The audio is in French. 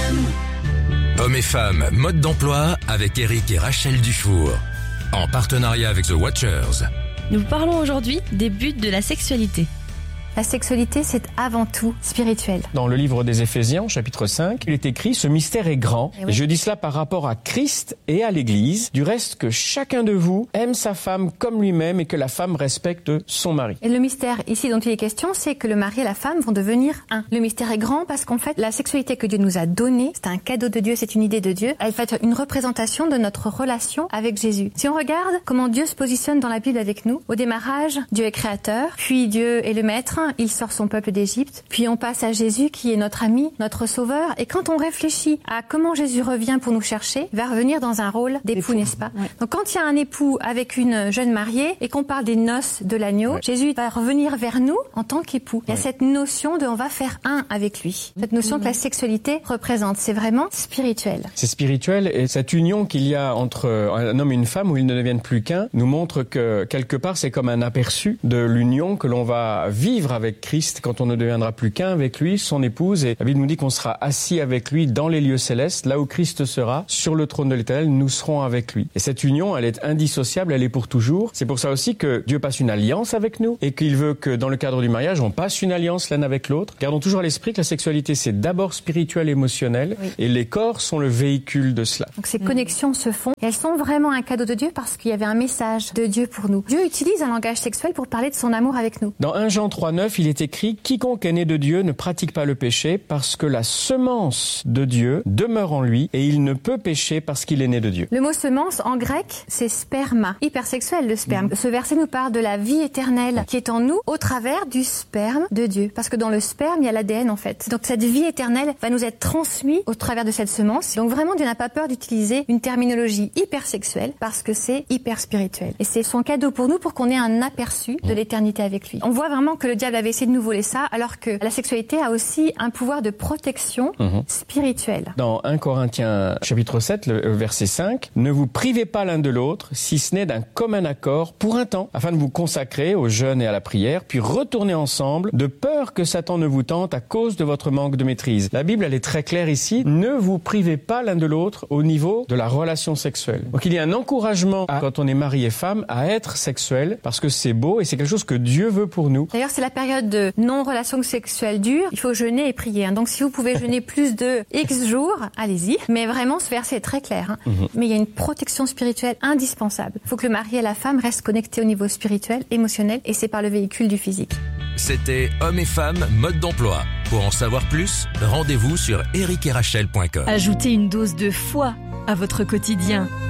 Hommes et femmes, mode d'emploi avec Eric et Rachel Dufour. En partenariat avec The Watchers. Nous parlons aujourd'hui des buts de la sexualité. La sexualité, c'est avant tout spirituel. Dans le livre des Éphésiens, chapitre 5, il est écrit « Ce mystère est grand ». Et je dis cela par rapport à Christ et à l'Église. Du reste, que chacun de vous aime sa femme comme lui-même et que la femme respecte son mari. Et le mystère ici dont il est question, c'est que le mari et la femme vont devenir un. Le mystère est grand parce qu'en fait, la sexualité que Dieu nous a donnée, c'est un cadeau de Dieu, c'est une idée de Dieu. Elle va être une représentation de notre relation avec Jésus. Si on regarde comment Dieu se positionne dans la Bible avec nous, au démarrage, Dieu est créateur, puis Dieu est le maître, il sort son peuple d'Égypte, puis on passe à Jésus qui est notre ami, notre sauveur. Et quand on réfléchit à comment Jésus revient pour nous chercher, il va revenir dans un rôle d'époux, n'est-ce pas? Ouais. Donc quand il y a un époux avec une jeune mariée et qu'on parle des noces de l'agneau, Jésus va revenir vers nous en tant qu'époux. Il y a cette notion de on va faire un avec lui. Cette notion que la sexualité représente, c'est vraiment spirituel. C'est spirituel et cette union qu'il y a entre un homme et une femme où ils ne deviennent plus qu'un nous montre que quelque part c'est comme un aperçu de l'union que l'on va vivre avec Christ quand on ne deviendra plus qu'un avec lui, son épouse. Et la Bible nous dit qu'on sera assis avec lui dans les lieux célestes, là où Christ sera, sur le trône de l'Éternel, nous serons avec lui. Et cette union, elle est indissociable, elle est pour toujours. C'est pour ça aussi que Dieu passe une alliance avec nous et qu'il veut que dans le cadre du mariage, on passe une alliance l'un avec l'autre. Gardons toujours à l'esprit que la sexualité, c'est d'abord spirituel et émotionnel et les corps sont le véhicule de cela. Donc ces connexions se font et elles sont vraiment un cadeau de Dieu parce qu'il y avait un message de Dieu pour nous. Dieu utilise un langage sexuel pour parler de son amour avec nous. Dans 1 Jean 3,9, il est écrit « Quiconque est né de Dieu ne pratique pas le péché parce que la semence de Dieu demeure en lui et il ne peut pécher parce qu'il est né de Dieu. » Le mot semence en grec, c'est sperma, hypersexuel le sperme. Ce verset nous parle de la vie éternelle qui est en nous au travers du sperme de Dieu. Parce que dans le sperme, il y a l'ADN en fait. Donc cette vie éternelle va nous être transmise au travers de cette semence. Donc vraiment, Dieu n'a pas peur d'utiliser une terminologie hypersexuelle parce que c'est hyper spirituel. Et c'est son cadeau pour nous pour qu'on ait un aperçu de l'éternité avec lui. On voit vraiment que le diable avait essayé de nous voler ça, alors que la sexualité a aussi un pouvoir de protection spirituelle. Dans 1 Corinthiens chapitre 7, le verset 5, « Ne vous privez pas l'un de l'autre, si ce n'est d'un commun accord pour un temps, afin de vous consacrer au jeûne et à la prière, puis retourner ensemble, de peur que Satan ne vous tente à cause de votre manque de maîtrise. » La Bible, elle est très claire ici, ne vous privez pas l'un de l'autre au niveau de la relation sexuelle. Donc il y a un encouragement quand on est mari et femme à être sexuel, parce que c'est beau et c'est quelque chose que Dieu veut pour nous. D'ailleurs, c'est la période de non-relation sexuelle dure, il faut jeûner et prier. Donc si vous pouvez jeûner plus de X jours, allez-y. Mais vraiment, ce verset est très clair. Mais il y a une protection spirituelle indispensable. Il faut que le mari et la femme restent connectés au niveau spirituel, émotionnel, et c'est par le véhicule du physique. C'était Hommes et femmes, mode d'emploi. Pour en savoir plus, rendez-vous sur ericerachel.com. Ajoutez une dose de foi à votre quotidien.